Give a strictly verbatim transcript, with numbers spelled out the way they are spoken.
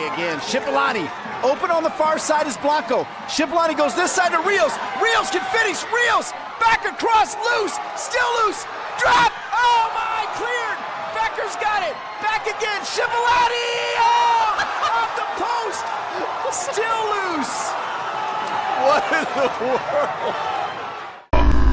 again. Cipollani open on the far side is Blanco. Cipollani goes this side to Rios. Rios can finish. Rios back across, loose, still loose. Drop. Oh my, cleared. Becker's got it. Back again. Cipollani. Oh, off the post. Still loose. What in the world?